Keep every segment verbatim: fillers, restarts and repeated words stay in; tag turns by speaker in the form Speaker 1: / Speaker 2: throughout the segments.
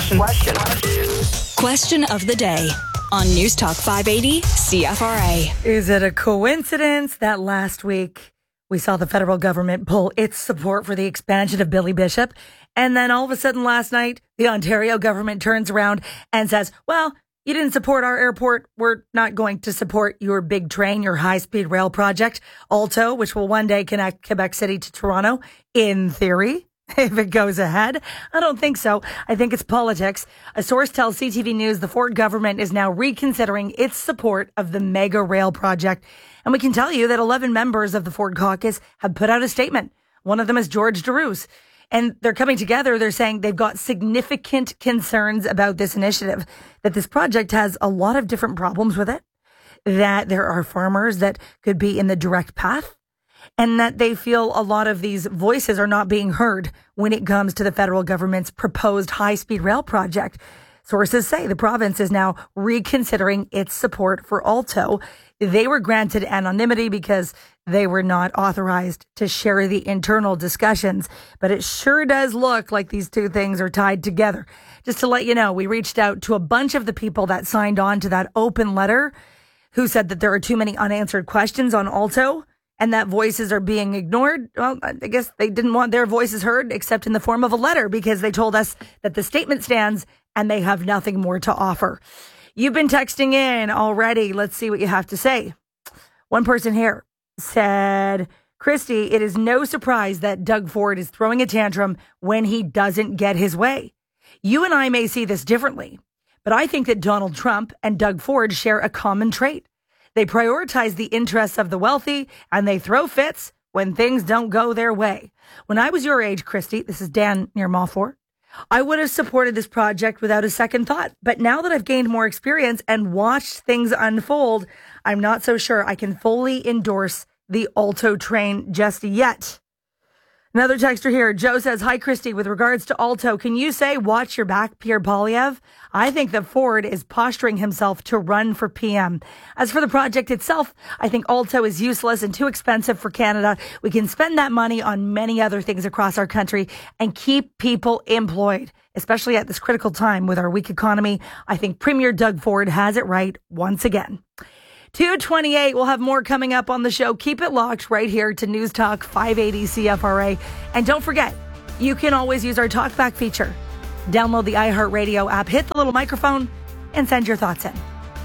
Speaker 1: Question. Question.
Speaker 2: Question of the day on News Talk five eighty C F R A.
Speaker 3: Is it a coincidence that last week we saw the federal government pull its support for the expansion of Billy Bishop, and then all of a sudden last night the Ontario government turns around and says, well, you didn't support our airport, we're not going to support your big train, your high-speed rail project, Alto, which will one day connect Quebec City to Toronto, in theory, if it goes ahead? I don't think so. I think it's politics. A source tells C T V News the Ford government is now reconsidering its support of the mega rail project. And we can tell you that eleven members of the Ford caucus have put out a statement. One of them is George Darousse. And they're coming together. They're saying they've got significant concerns about this initiative, that this project has a lot of different problems with it, that there are farmers that could be in the direct path, and that they feel a lot of these voices are not being heard when it comes to the federal government's proposed high-speed rail project. Sources say the province is now reconsidering its support for Alto. They were granted anonymity because they were not authorized to share the internal discussions, but it sure does look like these two things are tied together. Just to let you know, we reached out to a bunch of the people that signed on to that open letter who said that there are too many unanswered questions on Alto and that voices are being ignored. Well, I guess they didn't want their voices heard except in the form of a letter, because they told us that the statement stands and they have nothing more to offer. You've been texting in already. Let's see what you have to say. One person here said, Christy, it is no surprise that Doug Ford is throwing a tantrum when he doesn't get his way. You and I may see this differently, but I think that Donald Trump and Doug Ford share a common trait. They prioritize the interests of the wealthy, and they throw fits when things don't go their way. When I was your age, Christy, this is Dan near Malfour, I would have supported this project without a second thought. But now that I've gained more experience and watched things unfold, I'm not so sure I can fully endorse the Alto train just yet. Another texter here, Joe says, hi, Christy, with regards to Alto, can you say, watch your back, Pierre Poilievre? I think that Ford is posturing himself to run for P M. As for the project itself, I think Alto is useless and too expensive for Canada. We can spend that money on many other things across our country and keep people employed, especially at this critical time with our weak economy. I think Premier Doug Ford has it right once again. two twenty-eight, we'll have more coming up on the show. Keep it locked right here to News Talk five eighty C F R A. And don't forget, you can always use our TalkBack feature. Download the iHeartRadio app, hit the little microphone, and send your thoughts in.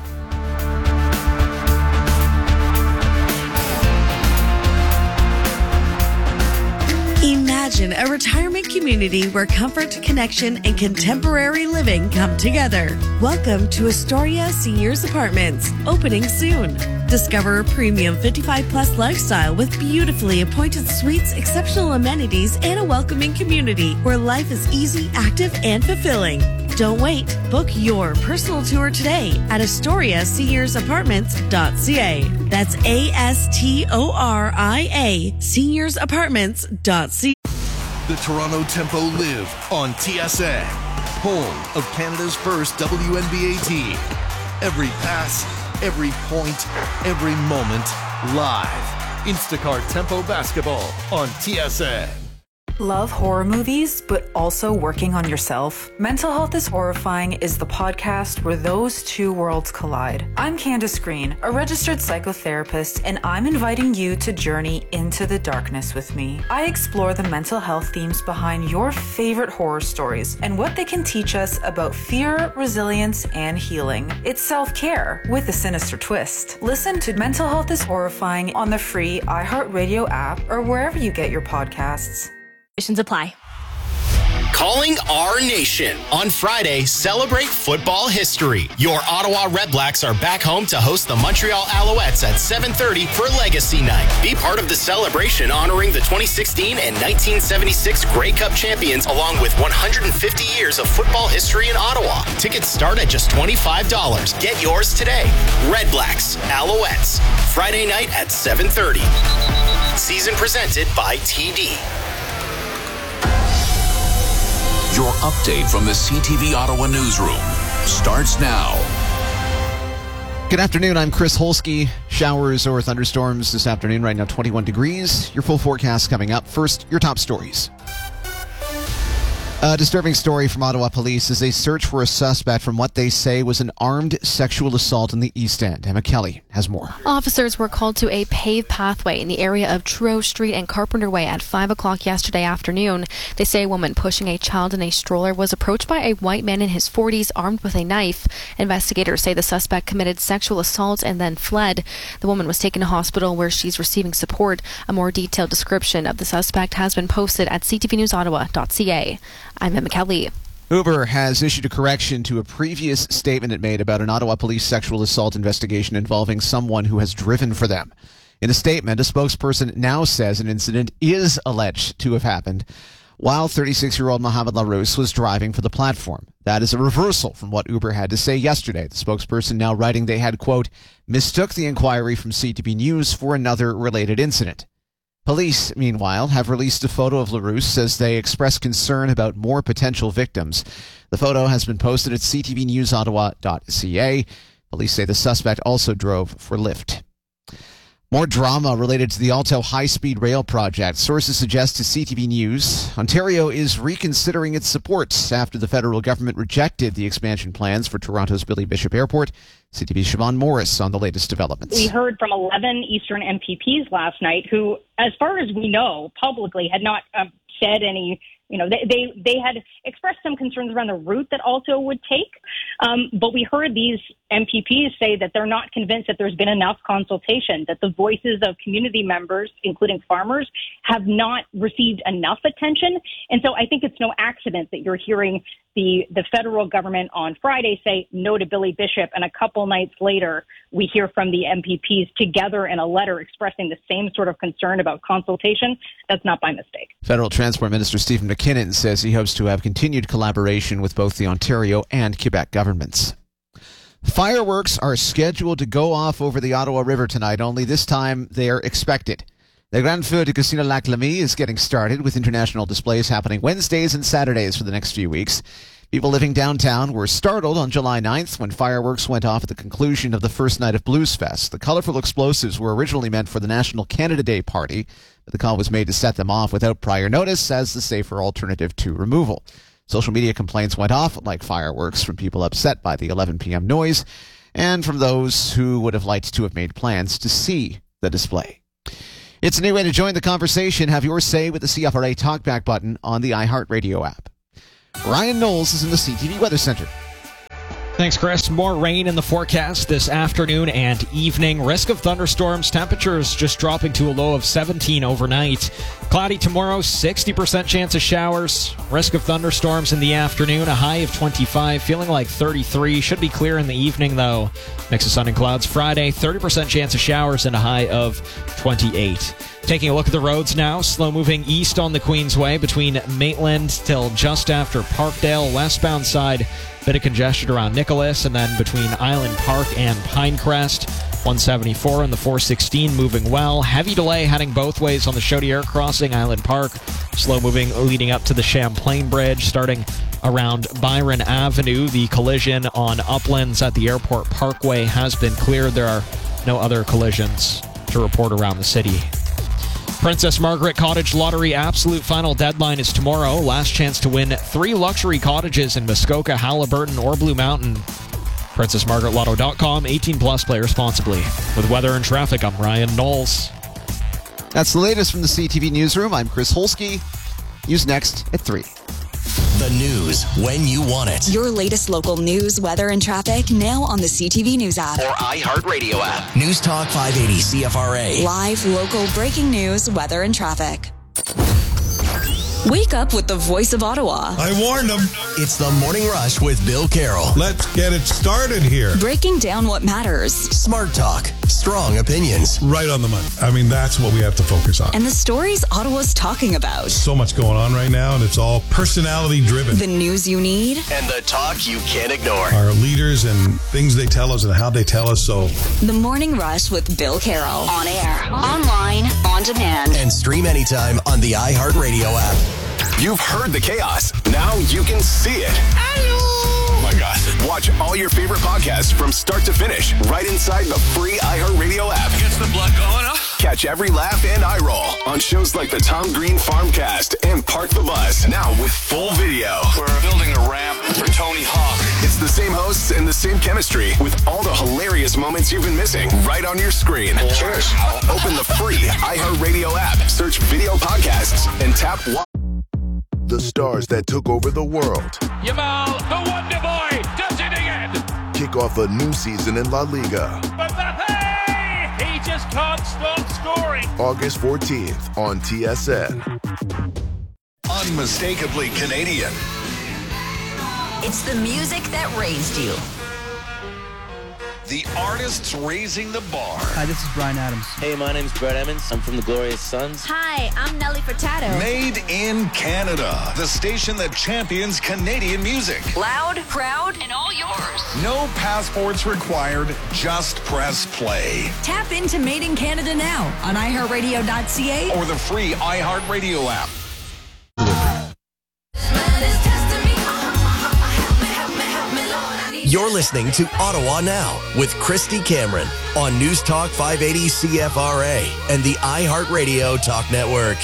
Speaker 4: Imagine a retirement community where comfort, connection, and contemporary living come together. Welcome to Astoria Seniors Apartments, opening soon. Discover a premium fifty-five plus lifestyle with beautifully appointed suites, exceptional amenities, and a welcoming community where life is easy, active, and fulfilling. Don't wait. Book your personal tour today at astoria seniors apartments dot c a. That's A S T O R I A, seniors apartments dot c a.
Speaker 5: The Toronto Tempo live on T S N, home of Canada's first W N B A team. Every pass, every point, every moment, live. Instacart Tempo Basketball on T S N.
Speaker 6: Love horror movies, but also working on yourself? Mental Health is Horrifying is the podcast where those two worlds collide. I'm Candace Green, a registered psychotherapist, and I'm inviting you to journey into the darkness with me. I explore the mental health themes behind your favorite horror stories and what they can teach us about fear, resilience, and healing. It's self-care with a sinister twist. Listen to Mental Health is Horrifying on the free iHeartRadio app or wherever you get your podcasts.
Speaker 2: Conditions apply.
Speaker 7: Calling our nation. On Friday, celebrate football history. Your Ottawa Redblacks are back home to host the Montreal Alouettes at seven thirty for Legacy Night. Be part of the celebration honoring the twenty sixteen and nineteen seventy-six Grey Cup champions, along with one hundred fifty years of football history in Ottawa. Tickets start at just twenty-five dollars. Get yours today. Redblacks, Alouettes, Friday night at seven thirty. Season presented by T D.
Speaker 8: Your update from the C T V Ottawa newsroom starts now.
Speaker 9: Good afternoon. I'm Chris Holsky. Showers or thunderstorms this afternoon. Right now, twenty-one degrees. Your full forecast coming up. First, your top stories. A disturbing story from Ottawa police as they search for a suspect from what they say was an armed sexual assault in the East End. Emma Kelly has more.
Speaker 1: Officers were called to a paved pathway in the area of Trudeau Street and Carpenter Way at five o'clock yesterday afternoon. They say a woman pushing a child in a stroller was approached by a white man in his forties armed with a knife. Investigators say the suspect committed sexual assault and then fled. The woman was taken to hospital where she's receiving support. A more detailed description of the suspect has been posted at c t v news ottawa dot c a. I'm Emma Kelly.
Speaker 9: Uber has issued a correction to a previous statement it made about an Ottawa police sexual assault investigation involving someone who has driven for them. In a statement, a spokesperson now says an incident is alleged to have happened while thirty-six-year-old Mohamed Larousse was driving for the platform. That is a reversal from what Uber had to say yesterday. The spokesperson now writing they had, quote, mistook the inquiry from C T V News for another related incident. Police, meanwhile, have released a photo of Larousse as they express concern about more potential victims. The photo has been posted at c t v news ottawa dot c a. Police say the suspect also drove for Lyft. More drama related to the Alto high-speed rail project. Sources suggest to C T V News, Ontario is reconsidering its support after the federal government rejected the expansion plans for Toronto's Billy Bishop Airport. C T V's Siobhan Morris on the latest developments.
Speaker 10: We heard from eleven Eastern M P Ps last night who, as far as we know, publicly had not um, said any, you know, they, they, they had expressed some concerns around the route that Alto would take. Um, but we heard these M P Ps say that they're not convinced that there's been enough consultation, that the voices of community members, including farmers, have not received enough attention. And so I think it's no accident that you're hearing the, the federal government on Friday say no to Billy Bishop, and a couple nights later we hear from the M P Ps together in a letter expressing the same sort of concern about consultation. That's not by mistake.
Speaker 9: Federal Transport Minister Stephen McKinnon says he hopes to have continued collaboration with both the Ontario and Quebec governments. Fireworks are scheduled to go off over the Ottawa River tonight, only this time they are expected. The Grand Feu de Casino Lac Lamy is getting started with international displays happening Wednesdays and Saturdays for the next few weeks. People living downtown were startled on July ninth when fireworks went off at the conclusion of the first night of Blues Fest. The colorful explosives were originally meant for the National Canada Day party, but the call was made to set them off without prior notice as the safer alternative to removal. Social media complaints went off like fireworks from people upset by the eleven p.m. noise and from those who would have liked to have made plans to see the display. It's a new way to join the conversation. Have your say with the C F R A Talkback button on the iHeartRadio app. Ryan Knowles is in the C T V Weather Center.
Speaker 11: Thanks, Chris. More rain in the forecast this afternoon and evening. Risk of thunderstorms. Temperatures just dropping to a low of seventeen overnight. Cloudy tomorrow, sixty percent chance of showers. Risk of thunderstorms in the afternoon, a high of twenty-five, feeling like thirty-three. Should be clear in the evening, though. Mix of sun and clouds Friday, thirty percent chance of showers and a high of twenty-eight. Taking a look at the roads now, slow moving east on the Queensway between Maitland till just after Parkdale, westbound side. Bit of congestion around Nicholas, and then between Island Park and Pinecrest. one seventy-four and the four sixteen moving well. Heavy delay heading both ways on the Chaudière crossing Island Park. Slow moving leading up to the Champlain Bridge, starting around Byron Avenue. The collision on Uplands at the Airport Parkway has been cleared. There are no other collisions to report around the city. Princess Margaret Cottage Lottery absolute final deadline is tomorrow. Last chance to win three luxury cottages in Muskoka, Halliburton, or Blue Mountain. princess margaret lotto dot com, eighteen plus, play responsibly. With weather and traffic, I'm Ryan Knowles.
Speaker 9: That's the latest from the C T V Newsroom. I'm Chris Holsky. News next at three.
Speaker 7: The news when you want it.
Speaker 2: Your latest local news, weather, and traffic now on the C T V News app.
Speaker 7: Or iHeartRadio app. News Talk five eighty C F R A.
Speaker 2: Live, local, breaking news, weather, and traffic. Wake up with the voice of Ottawa.
Speaker 12: I warned them.
Speaker 7: It's the Morning Rush with Bill Carroll.
Speaker 12: Let's get it started here.
Speaker 2: Breaking down what matters.
Speaker 7: Smart talk. Strong opinions.
Speaker 12: Right on the money. I mean, that's what we have to focus on.
Speaker 2: And the stories Ottawa's talking about.
Speaker 12: So much going on right now, and it's all personality driven.
Speaker 2: The news you need.
Speaker 7: And the talk you can't ignore.
Speaker 12: Our leaders and things they tell us and how they tell us. So,
Speaker 2: The Morning Rush with Bill Carroll. On air, online, on demand.
Speaker 7: And stream anytime on the iHeartRadio app.
Speaker 13: You've heard the chaos. Now you can see it. Hello! Oh my God. Watch all your favorite podcasts from start to finish right inside the free iHeartRadio app.
Speaker 8: Gets the blood going up.
Speaker 13: Catch every laugh and eye roll on shows like the Tom Green Farmcast and Park the Bus, now with full video.
Speaker 8: We're building a ramp for Tony Hawk.
Speaker 13: It's the same hosts and the same chemistry with all the hilarious moments you've been missing right on your screen.
Speaker 8: Cheers.
Speaker 13: Open the free iHeartRadio app, search video podcasts, and tap one.
Speaker 14: The stars that took over the world.
Speaker 15: Yamal, the Wonder Boy, does it again.
Speaker 14: Kick off a new season in La Liga.
Speaker 15: Mbappe, he just can't stop scoring.
Speaker 14: August fourteenth on T S N.
Speaker 8: Unmistakably Canadian.
Speaker 16: It's the music that raised you.
Speaker 8: The artists raising the bar.
Speaker 17: Hi, this is Bryan Adams.
Speaker 18: Hey, my name's Brett Emmons. I'm from the Glorious Sons.
Speaker 16: Hi, I'm Nelly Furtado.
Speaker 8: Made in Canada. The station that champions Canadian music.
Speaker 16: Loud, proud, and all yours.
Speaker 8: No passports required. Just press play.
Speaker 2: Tap into Made in Canada now on i heart radio dot c a
Speaker 8: Or the free iHeartRadio app.
Speaker 19: You're listening to Ottawa Now with Christy Cameron on News Talk five eighty C F R A and the iHeartRadio Talk Network.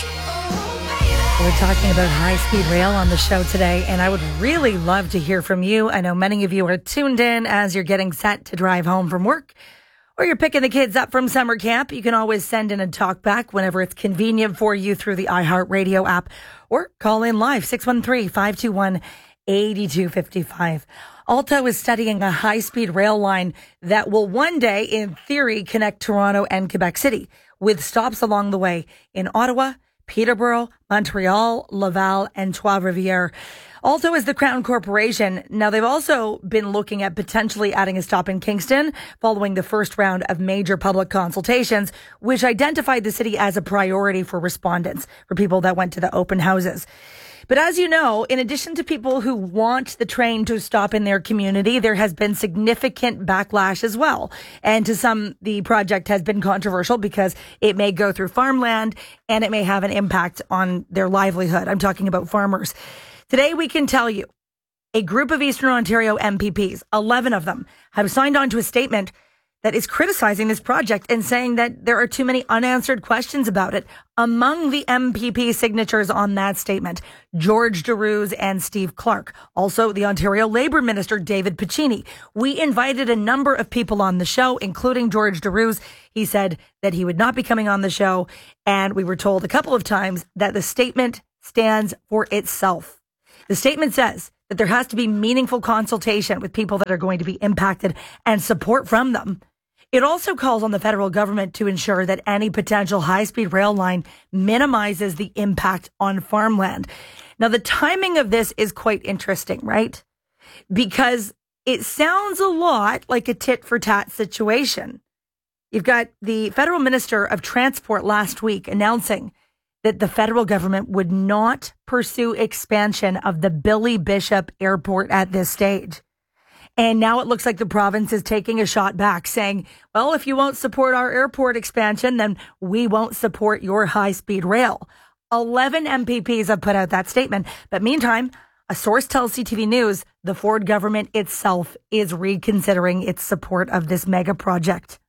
Speaker 3: We're talking about high-speed rail on the show today, and I would really love to hear from you. I know many of you are tuned in as you're getting set to drive home from work, or you're picking the kids up from summer camp. You can always send in a talk back whenever it's convenient for you through the iHeartRadio app, or call in live, six one three, five two one, eight two five five. Alto is studying a high-speed rail line that will one day, in theory, connect Toronto and Quebec City, with stops along the way in Ottawa, Peterborough, Montreal, Laval, and Trois-Rivières. Alto is the Crown Corporation. Now, they've also been looking at potentially adding a stop in Kingston following the first round of major public consultations, which identified the city as a priority for respondents, for people that went to the open houses. But as you know, in addition to people who want the train to stop in their community, there has been significant backlash as well. And to some, the project has been controversial because it may go through farmland and it may have an impact on their livelihood. I'm talking about farmers. Today, we can tell you a group of Eastern Ontario M P Ps, eleven of them, have signed on to a statement that is criticizing this project and saying that there are too many unanswered questions about it. Among the M P P signatures on that statement, George Darouze and Steve Clark. Also, the Ontario Labour Minister, David Piccini. We invited a number of people on the show, including George Darouze. He said that he would not be coming on the show, and we were told a couple of times that the statement stands for itself. The statement says that there has to be meaningful consultation with people that are going to be impacted and support from them. It also calls on the federal government to ensure that any potential high-speed rail line minimizes the impact on farmland. Now, the timing of this is quite interesting, right? Because it sounds a lot like a tit-for-tat situation. You've got the federal minister of transport last week announcing that the federal government would not pursue expansion of the Billy Bishop Airport at this stage. And now it looks like the province is taking a shot back, saying, well, if you won't support our airport expansion, then we won't support your high-speed rail. eleven M P Ps have put out that statement. But meantime, a source tells C T V News the Ford government itself is reconsidering its support of this mega project.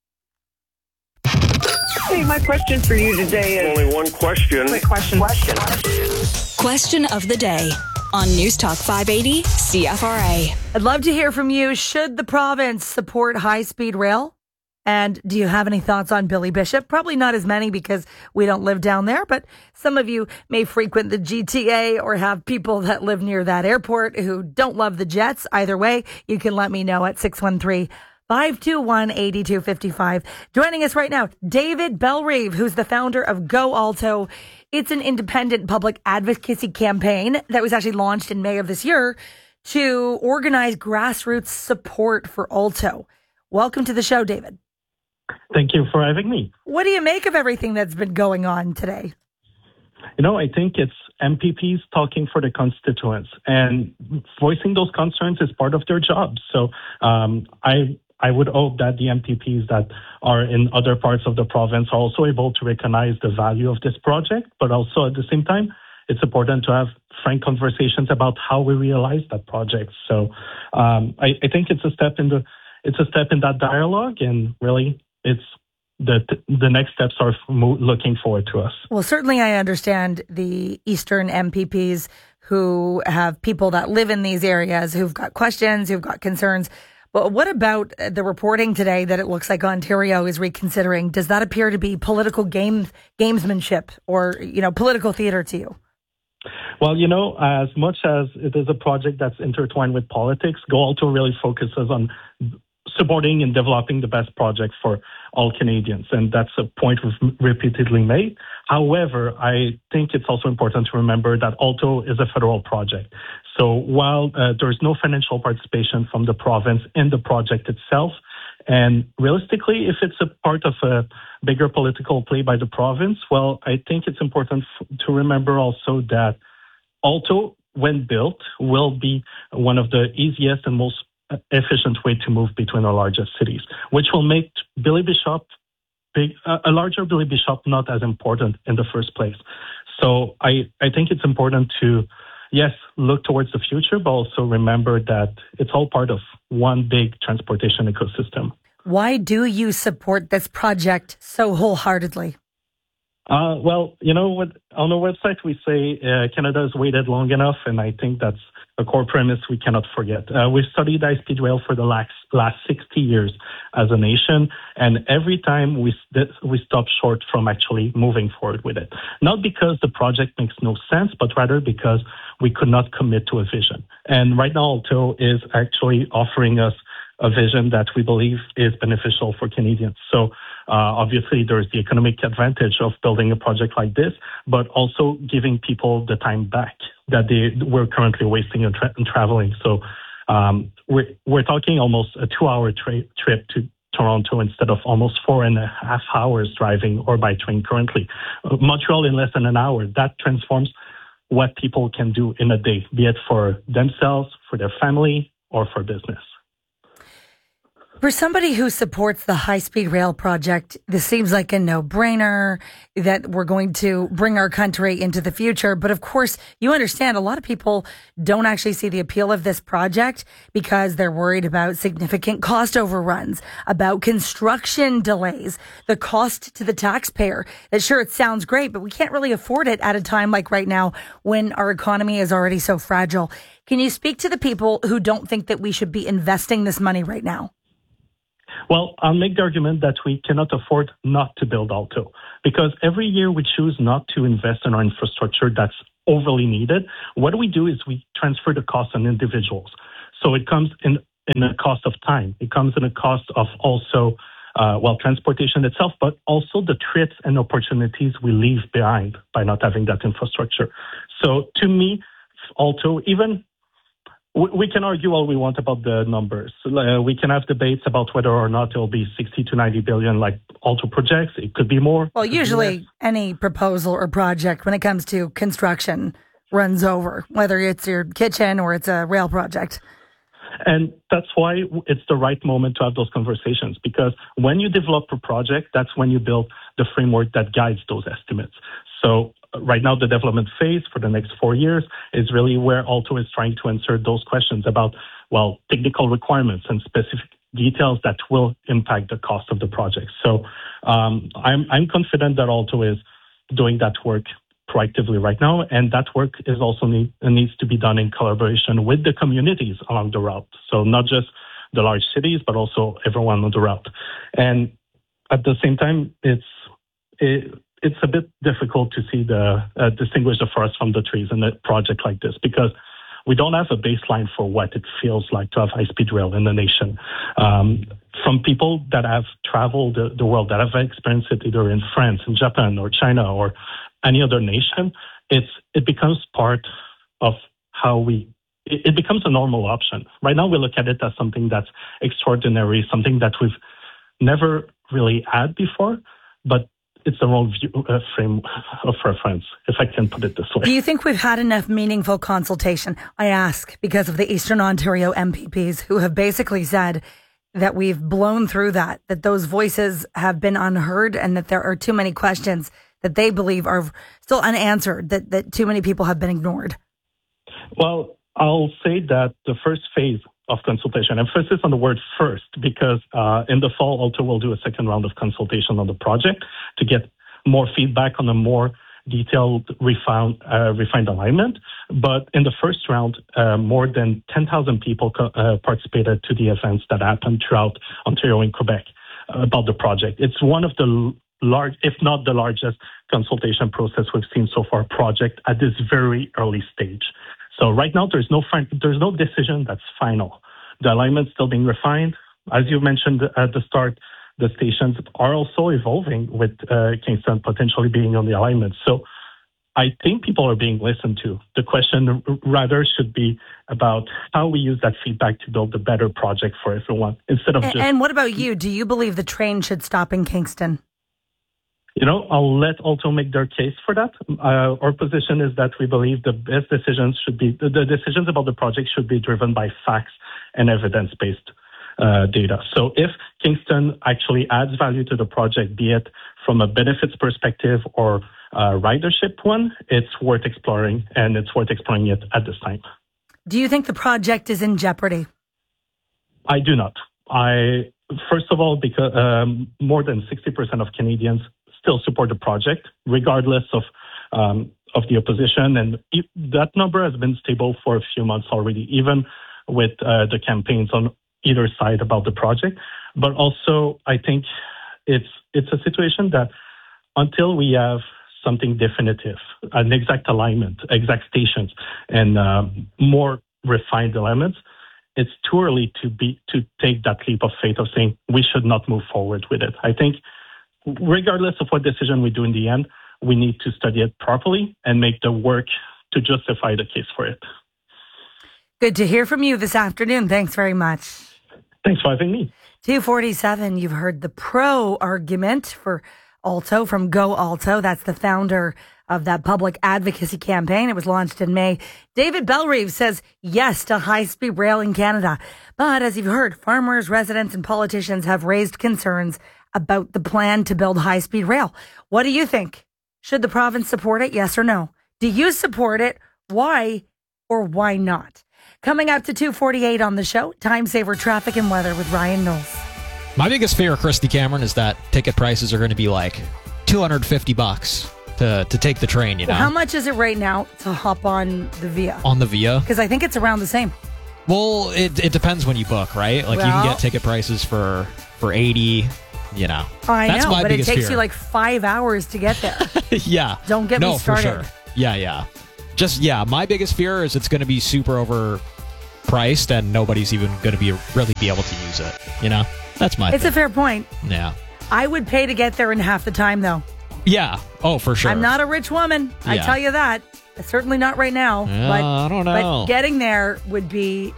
Speaker 20: Hey, my question for you today is...
Speaker 21: Only one question.
Speaker 20: Quick question. Question.
Speaker 2: Question of the day on News Talk five eighty C F R A.
Speaker 3: I'd love to hear from you. Should the province support high-speed rail? And do you have any thoughts on Billy Bishop? Probably not as many because we don't live down there, but some of you may frequent the G T A or have people that live near that airport who don't love the Jets. Either way, you can let me know at six one three, five two one, eight two five five. Joining us right now, David Bellerive, who's the founder of Go Alto. It's an independent public advocacy campaign that was actually launched in May of this year to organize grassroots support for Alto. Welcome to the show, David.
Speaker 22: Thank you for having me.
Speaker 3: What do you make of everything that's been going on today?
Speaker 22: You know, I think it's M P Ps talking for the constituents, and voicing those concerns is part of their job. So um, I I would hope that the M P Ps that are in other parts of the province are also able to recognize the value of this project, but also at the same time it's important to have frank conversations about how we realize that project. So um, I, I think it's a step in the it's a step in that dialogue, and really it's the the next steps are looking forward to us.
Speaker 3: Well, certainly I understand the Eastern M P Ps who have people that live in these areas who've got questions, who've got concerns. But what about the reporting today that it looks like Ontario is reconsidering? Does that appear to be political game gamesmanship or, you know, political theater to you?
Speaker 22: Well, you know, as much as it is a project that's intertwined with politics, GoAlto really focuses on supporting and developing the best project for all Canadians. And that's a point we've repeatedly made. However, I think it's also important to remember that Alto is a federal project. So while uh, there's no financial participation from the province in the project itself, and realistically, if it's a part of a bigger political play by the province, well, I think it's important f- to remember also that Alto, when built, will be one of the easiest and most efficient way to move between our largest cities, which will make Billy Bishop, big, uh, a larger Billy Bishop, not as important in the first place. So I, I think it's important to, yes, look towards the future, but also remember that it's all part of one big transportation ecosystem.
Speaker 3: Why do you support this project so wholeheartedly?
Speaker 22: Uh, well, you know, what, on our website, we say uh, Canada has waited long enough, and I think that's a core premise we cannot forget. Uh, we've studied high-speed rail for the last, last sixty years as a nation, and every time we we stop short from actually moving forward with it. Not because the project makes no sense, but rather because we could not commit to a vision. And right now, Alto is actually offering us a vision that we believe is beneficial for Canadians. So uh, obviously there's the economic advantage of building a project like this, but also giving people the time back that they were currently wasting in, tra- in traveling. So um, we're, we're talking almost a two-hour tra- trip to Toronto instead of almost four and a half hours driving or by train currently. Uh, Montreal in less than an hour. That transforms what people can do in a day, be it for themselves, for their family, or for business.
Speaker 3: For somebody who supports the high-speed rail project, this seems like a no-brainer that we're going to bring our country into the future. But of course, you understand a lot of people don't actually see the appeal of this project because they're worried about significant cost overruns, about construction delays, the cost to the taxpayer. That sure, it sounds great, but we can't really afford it at a time like right now when our economy is already so fragile. Can you speak to the people who don't think that we should be investing this money right now?
Speaker 22: Well, I'll make the argument that we cannot afford not to build Alto, because every year we choose not to invest in our infrastructure that's overly needed. What we do is we transfer the cost on individuals. So it comes in, in a cost of time. It comes in a cost of also, uh, well, transportation itself, but also the threats and opportunities we leave behind by not having that infrastructure. So to me, Alto, even we can argue all we want about the numbers. Uh, we can have debates about whether or not it will be sixty to ninety billion like Alto projects. It could be more.
Speaker 3: Well, usually any proposal or project when it comes to construction runs over, whether it's your kitchen or it's a rail project.
Speaker 22: And that's why it's the right moment to have those conversations, because when you develop a project, that's when you build the framework that guides those estimates. So right now, the development phase for the next four years is really where Alto is trying to answer those questions about, well, technical requirements and specific details that will impact the cost of the project. So um, I'm, I'm confident that Alto is doing that work proactively right now, and that work is also need, needs to be done in collaboration with the communities along the route. So not just the large cities, but also everyone on the route. And at the same time, it's it, it's a bit difficult to see the uh, distinguish the forest from the trees in a project like this, because we don't have a baseline for what it feels like to have high-speed rail in the nation. Um, from people that have traveled the, the world, that have experienced it either in France, in Japan, or China, or any other nation, it's it becomes part of how we, it, it becomes a normal option. Right now, we look at it as something that's extraordinary, something that we've never really had before, but it's the wrong view, uh, frame of reference, if I can put it this way.
Speaker 3: Do you think we've had enough meaningful consultation? I ask because of the Eastern Ontario M P Ps who have basically said that we've blown through that, that those voices have been unheard and that there are too many questions that they believe are still unanswered, that, that too many people have been ignored?
Speaker 22: Well, I'll say that the first phase of consultation, emphasis on the word first, because uh, in the fall, Alto will do a second round of consultation on the project to get more feedback on a more detailed, refined, uh, refined alignment. But in the first round, uh, more than ten thousand people co- uh, participated to the events that happened throughout Ontario and Quebec uh, about the project. It's one of the large, if not the largest, consultation process we've seen so far project at this very early stage. So right now, there's no fin- there's no decision that's final. The alignment's still being refined. As you mentioned at the start, the stations are also evolving with uh, Kingston potentially being on the alignment. So I think people are being listened to. The question rather should be about how we use that feedback to build a better project for everyone instead of
Speaker 3: and,
Speaker 22: just...
Speaker 3: And what about you? Do you believe the train should stop in Kingston?
Speaker 22: You know, I'll let Alto make their case for that. Uh, our position is that we believe the best decisions should be, the decisions about the project should be driven by facts and evidence-based uh, data. So if Kingston actually adds value to the project, be it from a benefits perspective or a ridership one, it's worth exploring, and it's worth exploring it at this time.
Speaker 3: Do you think the project is in jeopardy?
Speaker 22: I do not. I, first of all, because um, more than sixty percent of Canadians still support the project, regardless of um, of the opposition. And if that number has been stable for a few months already, even with uh, the campaigns on either side about the project. But also, I think it's it's a situation that until we have something definitive, an exact alignment, exact stations, and um, more refined elements, it's too early to be to take that leap of faith of saying we should not move forward with it. I think regardless of what decision we do in the end, we need to study it properly and make the work to justify the case for it.
Speaker 3: Good to hear from you this afternoon. Thanks very much.
Speaker 22: Thanks for having me.
Speaker 3: two forty-seven, you've heard the pro argument for Alto from Go Alto. That's the founder of that public advocacy campaign. It was launched in May. David Bellerive says yes to high-speed rail in Canada. But as you've heard, farmers, residents, and politicians have raised concerns about the plan to build high-speed rail. What do you think? Should the province support it? Yes or no? Do you support it? Why or why not? Coming up to two forty-eight on the show, Time Saver Traffic and Weather with Ryan Knowles.
Speaker 11: My biggest fear, Christy Cameron, is that ticket prices are going to be like two hundred fifty bucks to, to take the train, you know?
Speaker 3: Well, how much is it right now to hop on the Via?
Speaker 11: On the Via?
Speaker 3: Because I think it's around the same.
Speaker 11: Well, it, it depends when you book, right? Like, well, you can get ticket prices for, for eighty. You know,
Speaker 3: I
Speaker 11: that's
Speaker 3: know,
Speaker 11: my
Speaker 3: but it
Speaker 11: biggest
Speaker 3: takes
Speaker 11: fear.
Speaker 3: you like five hours to get there.
Speaker 11: Yeah.
Speaker 3: Don't get
Speaker 11: no,
Speaker 3: me started.
Speaker 11: For sure. Yeah, yeah. Just, yeah, my biggest fear is it's going to be super overpriced and nobody's even going to be really be able to use it. You know, that's my
Speaker 3: It's
Speaker 11: thing.
Speaker 3: a fair point.
Speaker 11: Yeah.
Speaker 3: I would pay to get there in half the time, though.
Speaker 11: Yeah. Oh, for sure.
Speaker 3: I'm not a rich woman. I
Speaker 11: Yeah.
Speaker 3: tell you that. Certainly not right now.
Speaker 11: Yeah,
Speaker 3: but,
Speaker 11: I don't know.
Speaker 3: But getting there would be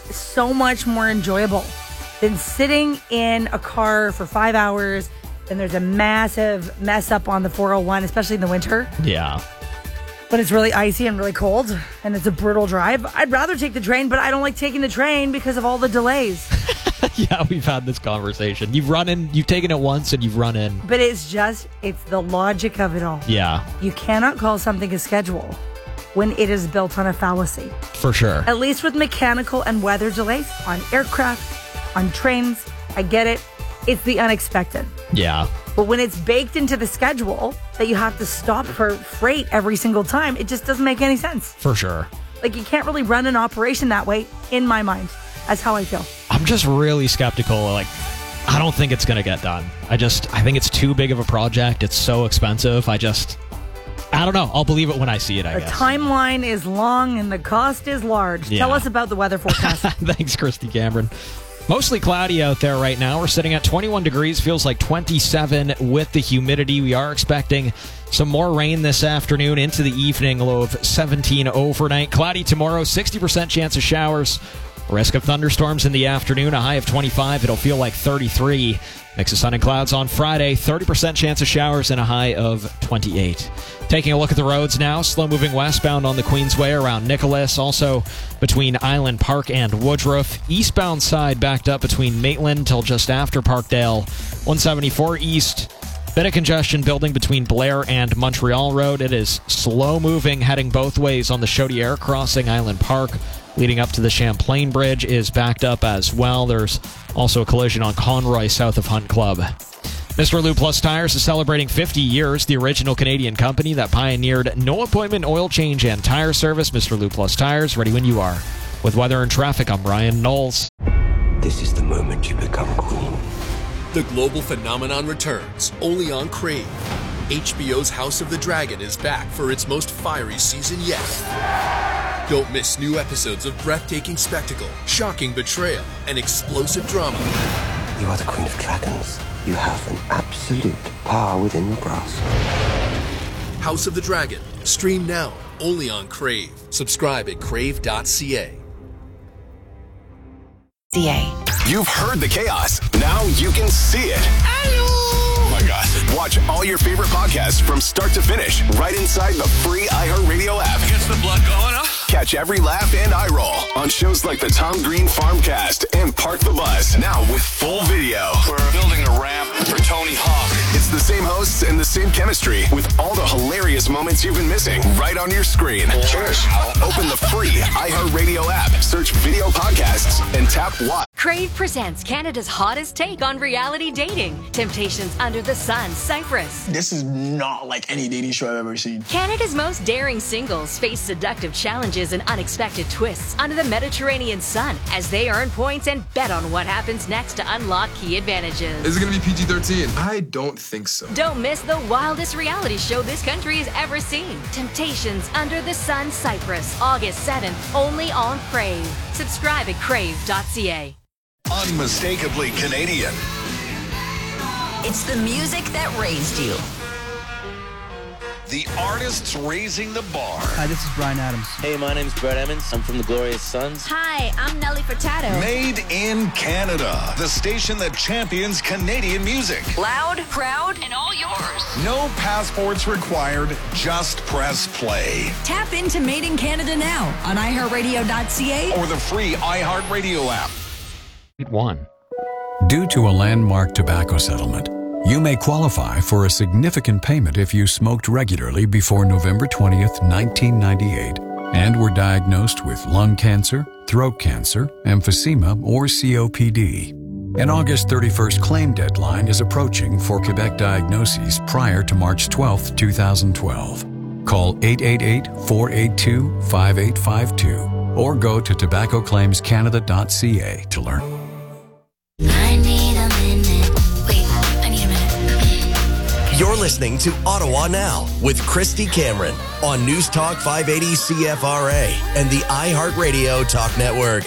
Speaker 3: so much more enjoyable than sitting in a car for five hours. And there's a massive mess up on the four oh one, especially in the winter.
Speaker 11: Yeah.
Speaker 3: When it's really icy and really cold and it's a brutal drive. I'd rather take the train, but I don't like taking the train because of all the delays.
Speaker 11: Yeah, we've had this conversation. You've run in, you've taken it once and you've run in.
Speaker 3: But it's just, it's the logic of it all.
Speaker 11: Yeah.
Speaker 3: You cannot call something a schedule when it is built on a fallacy.
Speaker 11: For sure.
Speaker 3: At least with mechanical and weather delays on aircraft, on trains, I get it. It's the unexpected.
Speaker 11: Yeah.
Speaker 3: But when it's baked into the schedule that you have to stop for freight every single time, it just doesn't make any sense.
Speaker 11: For sure.
Speaker 3: Like, you can't really run an operation that way, in my mind. That's how I feel.
Speaker 11: I'm just really skeptical. Like, I don't think it's going to get done. I just, I think it's too big of a project. It's so expensive. I just, I don't know. I'll believe it when I see it, I
Speaker 3: the
Speaker 11: guess.
Speaker 3: The timeline is long and the cost is large.
Speaker 11: Yeah.
Speaker 3: Tell us about the weather forecast.
Speaker 11: Thanks, Christy Cameron. Mostly cloudy out there right now. We're sitting at twenty-one degrees, feels like twenty-seven with the humidity. We are expecting some more rain this afternoon into the evening, low of seventeen overnight. Cloudy tomorrow, sixty percent chance of showers. Risk of thunderstorms in the afternoon, a high of twenty-five. It'll feel like thirty-three. Mix of sun and clouds on Friday, thirty percent chance of showers and a high of twenty-eight. Taking a look at the roads now, slow-moving westbound on the Queensway around Nicholas, also between Island Park and Woodruff. Eastbound side backed up between Maitland till just after Parkdale. one seventy-four east Bit of congestion building between Blair and Montreal Road. It is slow moving, heading both ways on the Chaudière crossing Island Park. Leading up to the Champlain Bridge is backed up as well. There's also a collision on Conroy south of Hunt Club. Mister Lube Plus Tires is celebrating fifty years, the original Canadian company that pioneered no-appointment oil change and tire service. Mister Lube Plus Tires, ready when you are. With weather and traffic, I'm Ryan Knowles.
Speaker 17: This is the moment you become queen.
Speaker 21: The global phenomenon returns, only on Crave. H B O's House of the Dragon is back for its most fiery season yet. Don't miss new episodes of breathtaking spectacle, shocking betrayal, and explosive drama.
Speaker 17: You are the queen of dragons. You have an absolute power within your grasp.
Speaker 21: House of the Dragon. Stream now, only on Crave. Subscribe at crave dot c a.
Speaker 2: C A.
Speaker 13: You've heard the chaos. Now you can see it. Oh my God. Watch all your favorite podcasts from start to finish right inside the free iHeartRadio app.
Speaker 23: Gets the blood going, huh?
Speaker 13: Catch every laugh and eye roll on shows like the Tom Green Farmcast and Park the Bus. Now with full video.
Speaker 23: We're building a ramp for Tony Hawk.
Speaker 13: It's the same hosts and the same chemistry with all the hilarious moments you've been missing right on your screen. Cheers. Open the free iHeartRadio app, search video podcasts, and tap watch.
Speaker 24: Crave presents Canada's hottest take on reality dating. Temptations Under the Sun, Cyprus.
Speaker 25: This is not like any dating show I've ever seen.
Speaker 24: Canada's most daring singles face seductive challenges and unexpected twists under the Mediterranean sun as they earn points and bet on what happens next to unlock key advantages.
Speaker 25: Is it going to be P G thirteen? I don't think so.
Speaker 24: Don't miss the wildest reality show this country has ever seen. Temptations Under the Sun, Cyprus, August seventh, only on Crave. Subscribe at crave dot c a.
Speaker 13: Unmistakably Canadian.
Speaker 16: It's the music that raised you.
Speaker 13: The artists raising the bar.
Speaker 26: Hi, this is Brian Adams.
Speaker 18: Hey, my name's Brett Emmons. I'm from the Glorious Sons.
Speaker 16: Hi, I'm Nelly Furtado.
Speaker 13: Made in Canada. The station that champions Canadian music.
Speaker 16: Loud, proud, and all yours.
Speaker 13: No passports required. Just press play.
Speaker 2: Tap into Made in Canada now on i heart radio dot c a
Speaker 13: or the free iHeartRadio app.
Speaker 11: One.
Speaker 27: Due to a landmark tobacco settlement, you may qualify for a significant payment if you smoked regularly before November twentieth, nineteen ninety-eight, and were diagnosed with lung cancer, throat cancer, emphysema, or C O P D. An August thirty-first claim deadline is approaching for Quebec diagnoses prior to March twelfth, twenty twelve. Call eight eight eight, four eight two, five eight five two or go to tobacco claims canada dot c a to learn.
Speaker 16: I need a minute. Wait, I need a minute.
Speaker 19: You're listening to Ottawa Now with Christy Cameron on News Talk five eighty C F R A and the iHeartRadio Talk Network.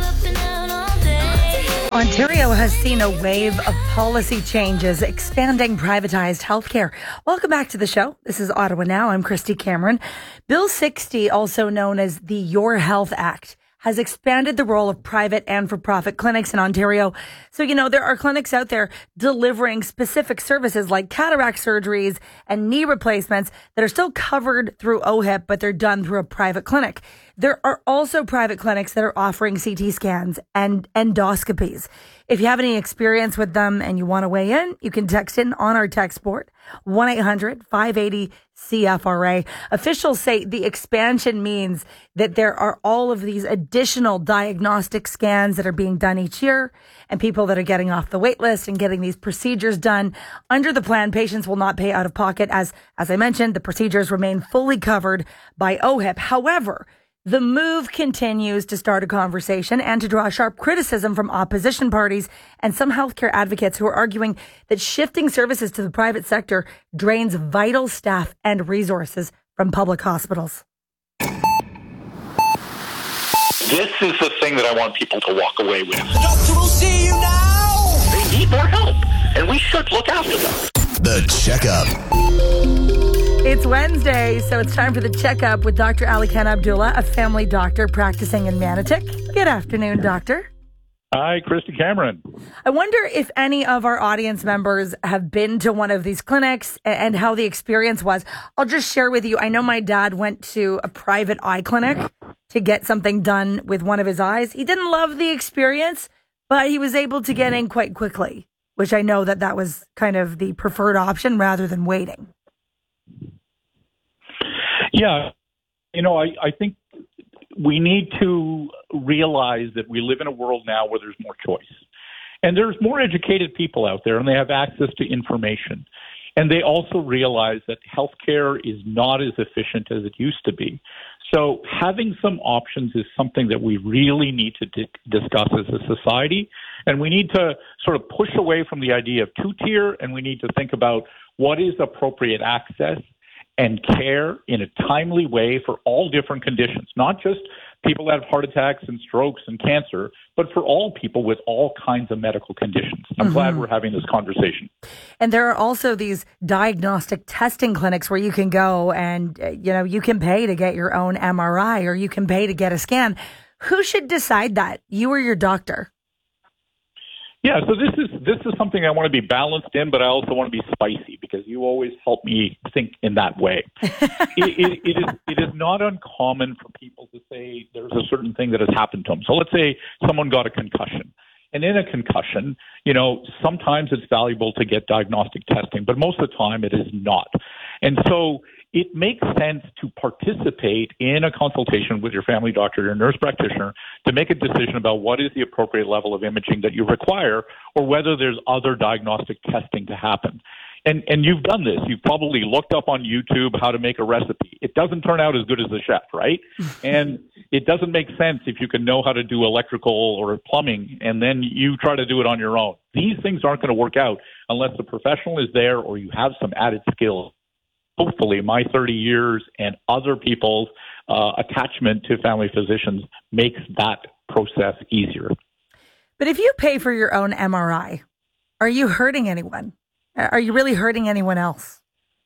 Speaker 3: Ontario has seen a wave of policy changes expanding privatized healthcare. Welcome back to the show. This is Ottawa Now. I'm Christy Cameron. Bill sixty, also known as the Your Health Act, has expanded the role of private and for-profit clinics in Ontario. So, you know, there are clinics out there delivering specific services like cataract surgeries and knee replacements that are still covered through O H I P, but they're done through a private clinic. There are also private clinics that are offering C T scans and endoscopies. If you have any experience with them and you want to weigh in, you can text in on our text board, one eight hundred, five eight zero, C F R A. Officials say the expansion means that there are all of these additional diagnostic scans that are being done each year and people that are getting off the wait list and getting these procedures done. Under the plan, patients will not pay out of pocket. As, as I mentioned, the procedures remain fully covered by O H I P. However, the move continues to start a conversation and to draw sharp criticism from opposition parties and some healthcare advocates who are arguing that shifting services to the private sector drains vital staff and resources from public hospitals.
Speaker 28: This is the thing that I want people to walk away with.
Speaker 19: The doctor will see you now!
Speaker 28: They need more help, and we should look after them.
Speaker 19: The Checkup.
Speaker 3: It's Wednesday, so it's time for the checkup with Doctor Ali Khan Abdullah, a family doctor practicing in Manotick. Good afternoon, doctor.
Speaker 29: Hi, Christy Cameron.
Speaker 3: I wonder if any of our audience members have been to one of these clinics and how the experience was. I'll just share with you. I know my dad went to a private eye clinic to get something done with one of his eyes. He didn't love the experience, but he was able to get in quite quickly. which I know that that was kind of the preferred option rather than waiting.
Speaker 29: Yeah. You know, I, I think we need to realize that we live in a world now where there's more choice. And there's more educated people out there, and they have access to information. And they also realize that healthcare is not as efficient as it used to be. So having some options is something that we really need to di- discuss as a society. And we need to sort of push away from the idea of two-tier, and we need to think about what is appropriate access and care in a timely way for all different conditions, not just people that have heart attacks and strokes and cancer, but for all people with all kinds of medical conditions. I'm mm-hmm. glad we're having this conversation.
Speaker 3: And there are also these diagnostic testing clinics where you can go and, uh, you know, you can pay to get your own M R I or you can pay to get a scan. Who should decide that? You or your doctor?
Speaker 29: Yeah, so this is this is something I want to be balanced in, but I also want to be spicy because you always help me think in that way. it, it, it, is, it is not uncommon for people to say there's a certain thing that has happened to them. So let's say someone got a concussion. And in a concussion, you know, sometimes it's valuable to get diagnostic testing, but most of the time it is not. And so it makes sense to participate in a consultation with your family doctor or nurse practitioner to make a decision about what is the appropriate level of imaging that you require or whether there's other diagnostic testing to happen. And and you've done this. You've probably looked up on YouTube how to make a recipe. It doesn't turn out as good as the chef, right? And it doesn't make sense if you can know how to do electrical or plumbing and then you try to do it on your own. These things aren't going to work out unless the professional is there or you have some added skills. Hopefully, my thirty years and other people's uh, attachment to family physicians makes that process easier.
Speaker 3: But if you pay for your own M R I, are you hurting anyone? Are you really hurting anyone else?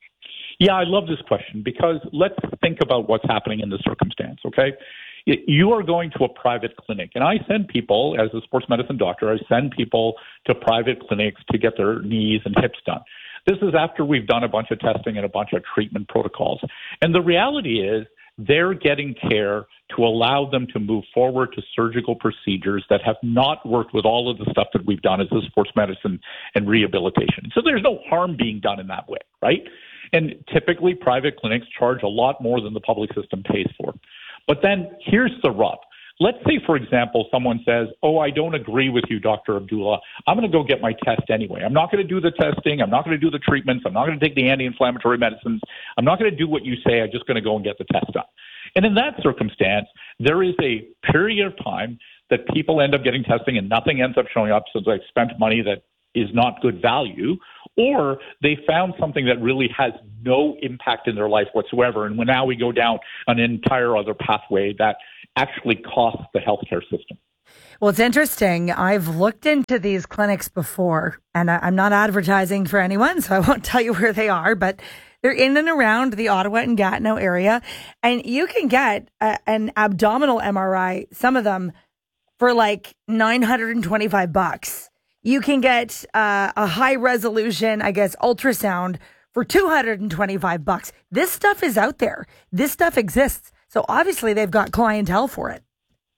Speaker 29: Yeah, I love this question because let's think about what's happening in this circumstance, okay? You are going to a private clinic, and I send people, as a sports medicine doctor, I send people to private clinics to get their knees and hips done. This is after we've done a bunch of testing and a bunch of treatment protocols. And the reality is they're getting care to allow them to move forward to surgical procedures that have not worked with all of the stuff that we've done as a sports medicine and rehabilitation. So there's no harm being done in that way, right? And typically private clinics charge a lot more than the public system pays for. But then here's the rub. Let's say, for example, someone says, oh, I don't agree with you, Doctor Abdullah. I'm going to go get my test anyway. I'm not going to do the testing. I'm not going to do the treatments. I'm not going to take the anti-inflammatory medicines. I'm not going to do what you say. I'm just going to go and get the test done. And in that circumstance, there is a period of time that people end up getting testing and nothing ends up showing up, so they've spent money that is not good value, or they found something that really has no impact in their life whatsoever. And now we go down an entire other pathway that actually costs the healthcare system.
Speaker 3: Well, it's interesting. I've looked into these clinics before, and I'm not advertising for anyone, so I won't tell you where they are, but they're in and around the Ottawa and Gatineau area, and you can get a, an abdominal M R I, some of them, for like nine hundred twenty-five bucks. You can get uh, a high resolution, I guess, ultrasound for two hundred twenty-five bucks. This stuff is out there. This stuff exists. So obviously they've got clientele for it.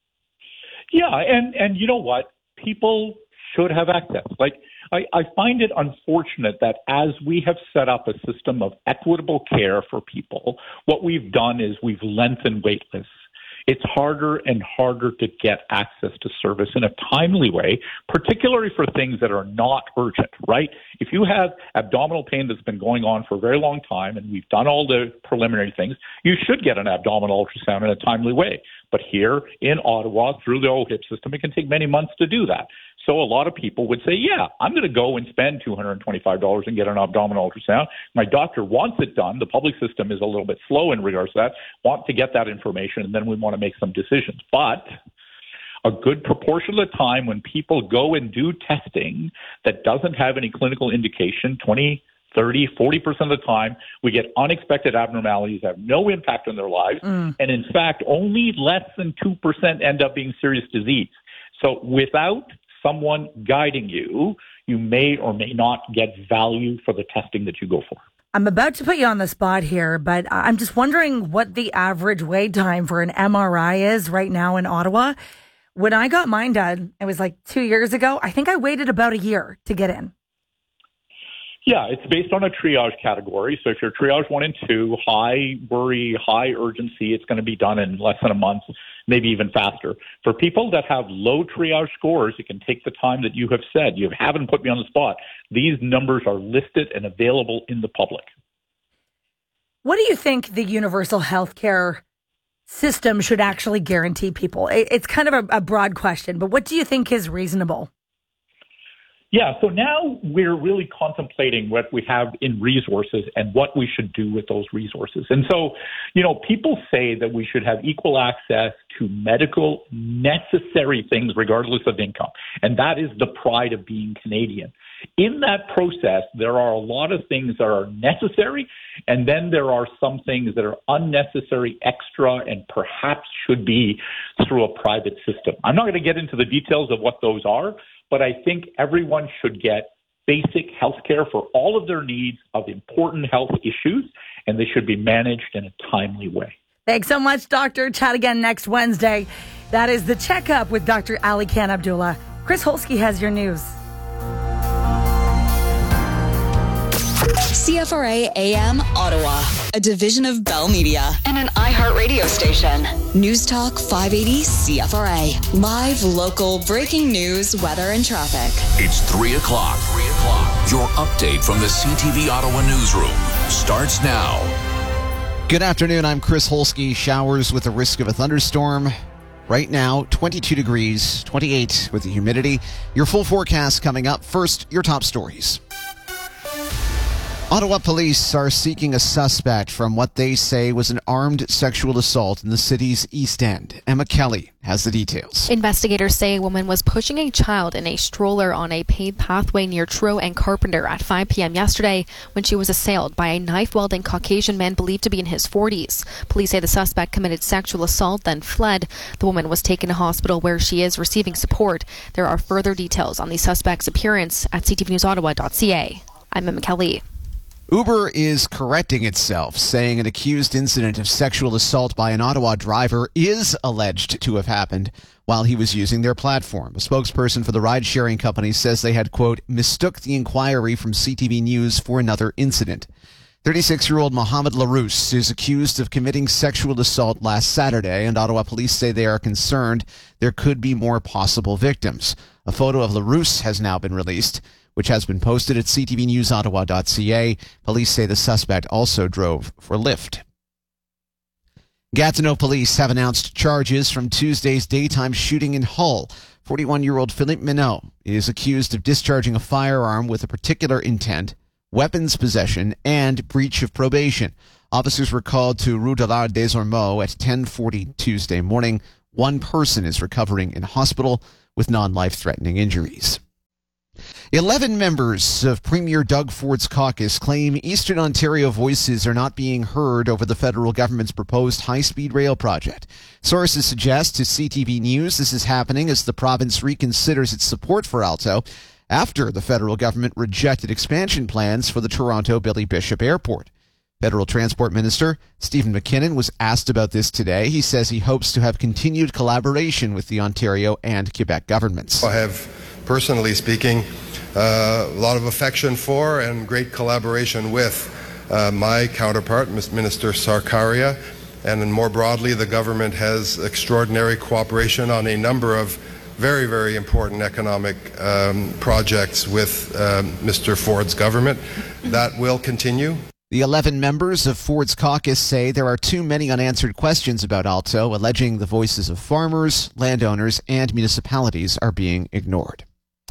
Speaker 29: Yeah, and, and you know what? People should have access. Like, I, I find it unfortunate that as we have set up a system of equitable care for people, what we've done is we've lengthened wait lists. It's harder and harder to get access to service in a timely way, particularly for things that are not urgent, right? If you have abdominal pain that's been going on for a very long time and we've done all the preliminary things, you should get an abdominal ultrasound in a timely way. But here in Ottawa, through the O H I P system, it can take many months to do that. So a lot of people would say, yeah, I'm going to go and spend two hundred twenty-five dollars and get an abdominal ultrasound. My doctor wants it done. The public system is a little bit slow in regards to that, want to get that information, and then we want to make some decisions. But a good proportion of the time when people go and do testing that doesn't have any clinical indication, twenty, thirty, forty percent of the time, we get unexpected abnormalities that have no impact on their lives. Mm. And in fact, only less than two percent end up being serious disease. So without someone guiding you, you may or may not get value for the testing that you go for.
Speaker 3: I'm about to put you on the spot here, but I'm just wondering what the average wait time for an M R I is right now in Ottawa. When I got mine done, it was like two years ago. I think I waited about a year to get in.
Speaker 29: Yeah, it's based on a triage category. So if you're triage one and two, high worry, high urgency, it's going to be done in less than a month, maybe even faster. For people that have low triage scores, it can take the time that you have said. You haven't put me on the spot. These numbers are listed and available in the public.
Speaker 3: What do you think the universal health care system should actually guarantee people? It's kind of a, a broad question, but what do you think is reasonable?
Speaker 29: Yeah, so now we're really contemplating what we have in resources and what we should do with those resources. And so, you know, people say that we should have equal access to medical necessary things regardless of income. And that is the pride of being Canadian. In that process, there are a lot of things that are necessary, and then there are some things that are unnecessary, extra, and perhaps should be through a private system. I'm not going to get into the details of what those are, but I think everyone should get basic health care for all of their needs of important health issues, and they should be managed in a timely way.
Speaker 3: Thanks so much, Doctor. Chat again next Wednesday. That is The Checkup with Doctor Ali Khan Abdullah. Chris Holsky has your news.
Speaker 2: C F R A A M Ottawa, a division of Bell Media and an iHeart radio station. News Talk five eighty C F R A. Live, local, breaking news, weather, and traffic.
Speaker 8: It's three o'clock. three o'clock. Your update from the C T V Ottawa newsroom starts now.
Speaker 1: Good afternoon. I'm Chris Holsky. Showers with the risk of a thunderstorm. Right now, twenty-two degrees, twenty-eight with the humidity. Your full forecast coming up. First, your top stories. Ottawa police are seeking a suspect from what they say was an armed sexual assault in the city's East End. Emma Kelly has the details.
Speaker 4: Investigators say a woman was pushing a child in a stroller on a paved pathway near Truro and Carpenter at five p.m. yesterday when she was assailed by a knife-wielding Caucasian man believed to be in his forties. Police say the suspect committed sexual assault, then fled. The woman was taken to hospital where she is receiving support. There are further details on the suspect's appearance at c t v news ottawa dot c a. I'm Emma Kelly.
Speaker 1: Uber is correcting itself, saying an accused incident of sexual assault by an Ottawa driver is alleged to have happened while he was using their platform. A spokesperson for the ride-sharing company says they had, quote, mistook the inquiry from C T V News for another incident. thirty-six-year-old Mohamed Larousse is accused of committing sexual assault last Saturday, and Ottawa police say they are concerned there could be more possible victims. A photo of Larousse has now been released, which has been posted at c t v news ottawa dot c a. Police say the suspect also drove for Lyft. Gatineau police have announced charges from Tuesday's daytime shooting in Hull. forty-one-year-old Philippe Minot is accused of discharging a firearm with a particular intent, weapons possession, and breach of probation. Officers were called to Rue de l'Art des Ormeaux at ten forty Tuesday morning. One person is recovering in hospital with non-life-threatening injuries. Eleven members of Premier Doug Ford's caucus claim Eastern Ontario voices are not being heard over the federal government's proposed high-speed rail project. Sources suggest to C T V News this is happening as the province reconsiders its support for Alto after the federal government rejected expansion plans for the Toronto Billy Bishop Airport. Federal Transport Minister Stephen McKinnon was asked about this today. He says he hopes to have continued collaboration with the Ontario and Quebec governments.
Speaker 5: I have, personally speaking, uh, a lot of affection for and great collaboration with uh, my counterpart, Minister Sarkaria, and then more broadly, the government has extraordinary cooperation on a number of very, very important economic um, projects with um, Mister Ford's government. That will continue.
Speaker 1: The eleven members of Ford's caucus say there are too many unanswered questions about Alto, alleging the voices of farmers, landowners, and municipalities are being ignored.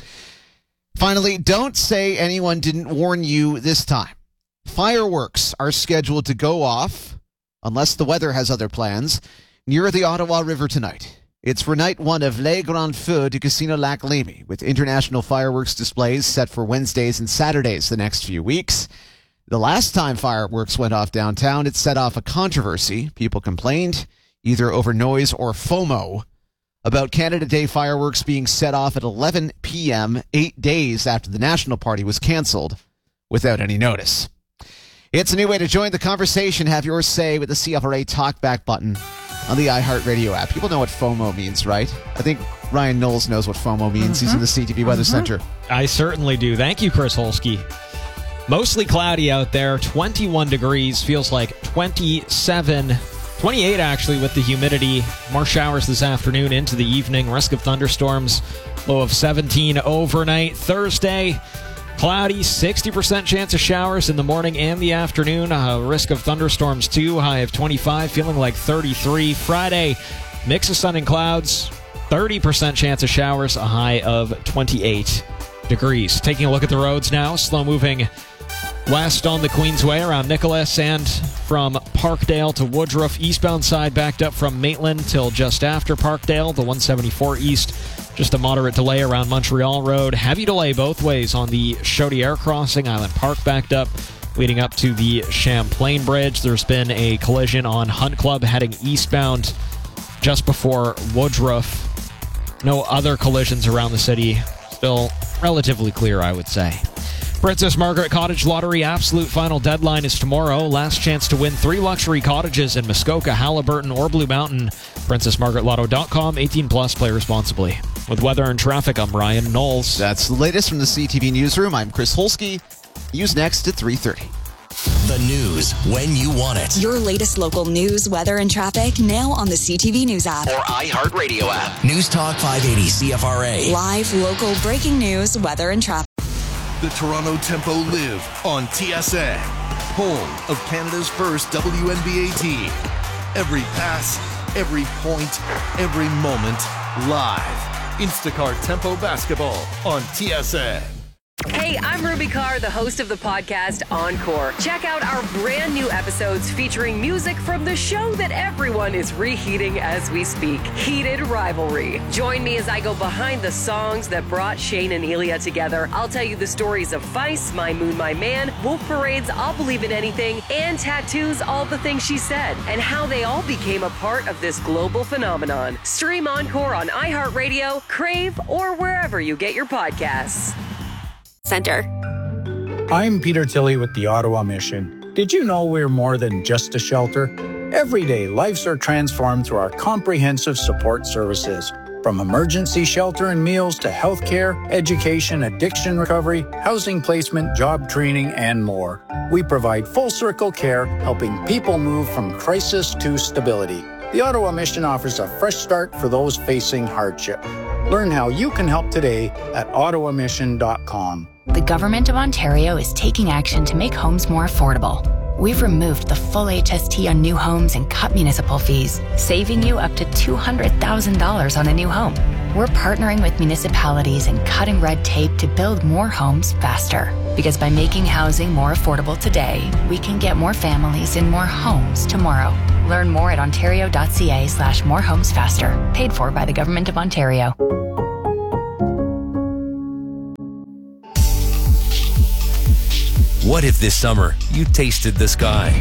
Speaker 1: Finally, don't say anyone didn't warn you this time. Fireworks are scheduled to go off, unless the weather has other plans, near the Ottawa River tonight. It's for night one of Les Grands Feux du Casino Lac Lévis, with international fireworks displays set for Wednesdays and Saturdays the next few weeks. The last time fireworks went off downtown, it set off a controversy. People complained, either over noise or FOMO, about Canada Day fireworks being set off at eleven p.m., eight days after the National Party was canceled, without any notice. It's a new way to join the conversation. Have your say with the C F R A Talkback button on the iHeartRadio app. People know what FOMO means, right? I think Ryan Knowles knows what FOMO means. Mm-hmm. He's in the C T V Weather
Speaker 11: mm-hmm.
Speaker 1: Center.
Speaker 11: I certainly do. Thank you, Chris Holsky. Mostly cloudy out there, twenty-one degrees, feels like twenty-seven, twenty-eight actually with the humidity. More showers this afternoon into the evening. Risk of thunderstorms, low of seventeen overnight. Thursday, cloudy, sixty percent chance of showers in the morning and the afternoon. Uh, risk of thunderstorms too, high of twenty-five, feeling like thirty-three. Friday, mix of sun and clouds, thirty percent chance of showers, a high of twenty-eight degrees. Taking a look at the roads now, slow moving west on the Queensway around Nicholas and from Parkdale to Woodruff. Eastbound side backed up from Maitland till just after Parkdale. The one seventy-four east, just a moderate delay around Montreal Road. Heavy delay both ways on the Chaudière crossing. Island Park backed up leading up to the Champlain Bridge. There's been a collision on Hunt Club heading eastbound just before Woodruff. No other collisions around the city. Still relatively clear, I would say. Princess Margaret Cottage Lottery absolute final deadline is tomorrow. Last chance to win three luxury cottages in Muskoka, Halliburton, or Blue Mountain. princess margaret lotto dot com. eighteen plus. Play responsibly. With weather and traffic, I'm Ryan Knowles.
Speaker 1: That's the latest from the C T V Newsroom. I'm Chris Holsky. News next at three thirty.
Speaker 19: The news when you want it.
Speaker 2: Your latest local news, weather, and traffic now on the C T V News app.
Speaker 19: Or iHeartRadio app. News Talk five eighty C F R A.
Speaker 2: Live, local, breaking news, weather, and traffic.
Speaker 6: The Toronto Tempo live on T S N, home of Canada's first W N B A team. Every pass, every point, every moment, live. Instacart Tempo Basketball on T S N.
Speaker 7: Hey, I'm Ruby Carr, the host of the podcast Encore. Check out our brand new episodes featuring music from the show that everyone is reheating as we speak, Heated Rivalry. Join me as I go behind the songs that brought Shane and Elia together. I'll tell you the stories of Feist, My Moon, My Man, Wolf Parade's I'll Believe in Anything, and Tattoo's All the Things She Said, and how they all became a part of this global phenomenon. Stream Encore on iHeartRadio, Crave, or wherever you get your podcasts.
Speaker 9: Center.
Speaker 10: I'm Peter Tilley with the Ottawa Mission. Did you know we're more than just a shelter? Every day, lives are transformed through our comprehensive support services. From emergency shelter and meals to healthcare, education, addiction recovery, housing placement, job training, and more. We provide full-circle care, helping people move from crisis to stability. The Ottawa Mission offers a fresh start for those facing hardship. Learn how you can help today at ottawa mission dot com.
Speaker 12: The Government of Ontario is taking action to make homes more affordable. We've removed the full H S T on new homes and cut municipal fees, saving you up to two hundred thousand dollars on a new home. We're partnering with municipalities and cutting red tape to build more homes faster. Because by making housing more affordable today, we can get more families in more homes tomorrow. Learn more at ontario.ca slash more homes faster. Paid for by the Government of Ontario.
Speaker 14: What if this summer you tasted the sky?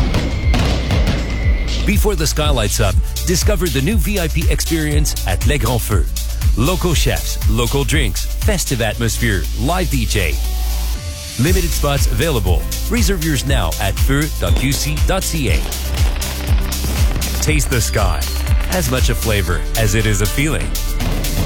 Speaker 14: Before the sky lights up, discover the new V I P experience at Les Grands Feux. Local chefs, local drinks, festive atmosphere, live D J. Limited spots available. Reserve yours now at feu dot q c dot c a. Taste the sky. As much a flavor as it is a feeling.